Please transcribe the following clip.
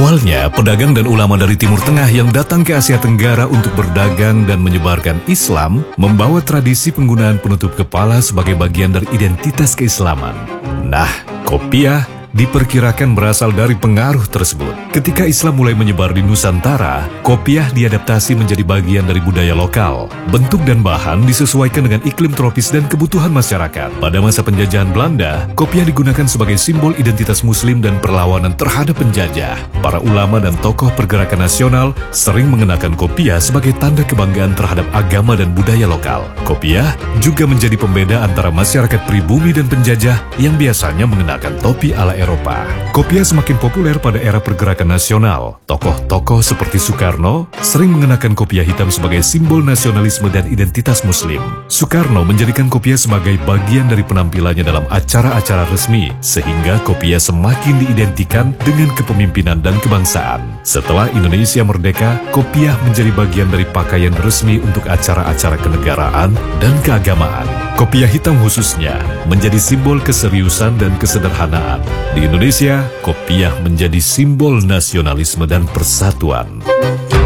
Awalnya, pedagang dan ulama dari Timur Tengah yang datang ke Asia Tenggara untuk berdagang dan menyebarkan Islam membawa tradisi penggunaan penutup kepala sebagai bagian dari identitas keislaman. Nah, kopiah diperkirakan berasal dari pengaruh tersebut. Ketika Islam mulai menyebar di Nusantara, kopiah diadaptasi menjadi bagian dari budaya lokal. Bentuk dan bahan disesuaikan dengan iklim tropis dan kebutuhan masyarakat. Pada masa penjajahan Belanda, kopiah digunakan sebagai simbol identitas Muslim dan perlawanan terhadap penjajah. Para ulama dan tokoh pergerakan nasional sering mengenakan kopiah sebagai tanda kebanggaan terhadap agama dan budaya lokal. Kopiah juga menjadi pembeda antara masyarakat pribumi dan penjajah yang biasanya mengenakan topi ala Eropa. Kopiah semakin populer pada era pergerakan nasional. Tokoh-tokoh seperti Soekarno sering mengenakan kopiah hitam sebagai simbol nasionalisme dan identitas Muslim. Soekarno menjadikan kopiah sebagai bagian dari penampilannya dalam acara-acara resmi, sehingga kopiah semakin diidentikan dengan kepemimpinan dan kebangsaan. Setelah Indonesia merdeka, kopiah menjadi bagian dari pakaian resmi untuk acara-acara kenegaraan dan keagamaan. Kopiah hitam khususnya menjadi simbol keseriusan dan kesederhanaan. Di Indonesia, kopiah menjadi simbol nasionalisme dan persatuan.